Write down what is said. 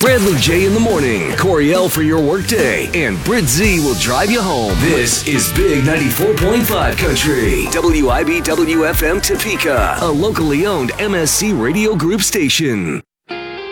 Bradley J in the morning, Coriel for your workday, and Brit Z will drive you home. This is Big 94.5 Country, WIBW FM Topeka, a locally owned MSC Radio Group station.